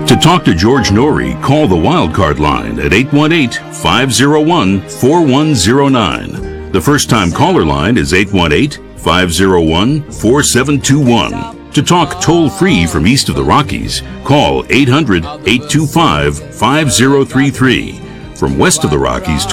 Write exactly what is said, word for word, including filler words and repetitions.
To talk to George Norrie, call the Wildcard line at eight one eight, five oh one, four one oh nine. The first-time caller line is eight one eight, five oh one, four seven two one. To talk toll-free from east of the Rockies, call eight hundred, eight two five, five oh three three. From west of the Rockies,